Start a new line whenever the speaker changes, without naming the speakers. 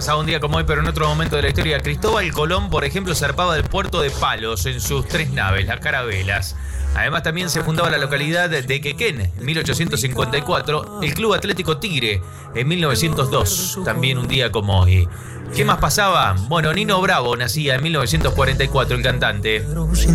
pasaba un día como hoy, pero en otro momento de la historia. Cristóbal Colón, por ejemplo, zarpaba del puerto de Palos en sus 3 naves, las carabelas. Además, también se fundaba la localidad de Quequén en 1854, el Club Atlético Tigre en 1902, también un día como hoy. ¿Qué más pasaba? Bueno, Nino Bravo nacía en 1944, el cantante.